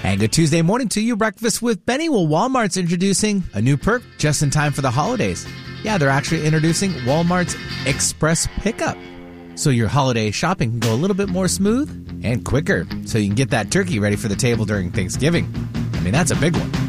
And good Tuesday morning to you. Breakfast with Benny. Well, Walmart's introducing a new perk just in time for the holidays. Yeah, they're actually introducing Walmart's Express Pickup. So your holiday shopping can go a little bit more smooth and quicker. So you can get that turkey ready for the table during Thanksgiving. I mean, that's a big one.